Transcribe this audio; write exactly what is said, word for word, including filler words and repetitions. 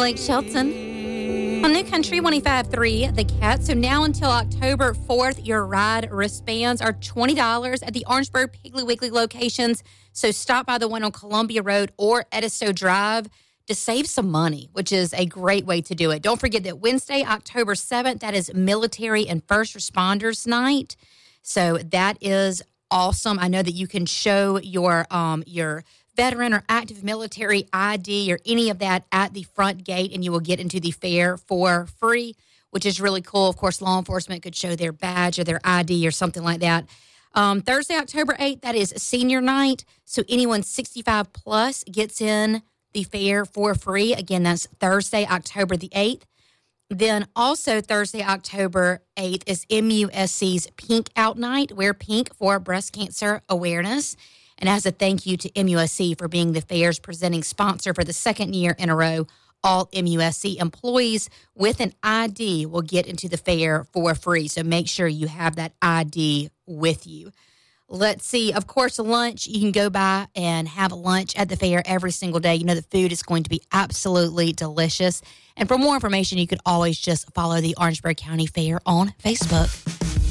Blake Shelton. On New Country one oh five point three, The Cat. So now until October fourth, your ride wristbands are twenty dollars at the Orangeburg Piggly Wiggly locations. So stop by the one on Columbia Road or Edisto Drive to save some money, which is a great way to do it. Don't forget that Wednesday, October seventh, that is Military and First Responders Night. So that is awesome. I know that you can show your um, your veteran or active military I D or any of that at the front gate, and you will get into the fair for free, which is really cool. Of course, law enforcement could show their badge or their I D or something like that. Um, Thursday, October eighth, that is senior night. So anyone sixty-five plus gets in the fair for free. Again, that's Thursday, October the eighth. Then also Thursday, October eighth is M U S C's Pink Out Night. Wear pink for breast cancer awareness. And as a thank you to M U S C for being the fair's presenting sponsor for the second year in a row, all M U S C employees with an I D will get into the fair for free. So make sure you have that I D with you. Let's see. Of course, lunch, you can go by and have a lunch at the fair every single day. You know, the food is going to be absolutely delicious. And for more information, you could always just follow the Orangeburg County Fair on Facebook.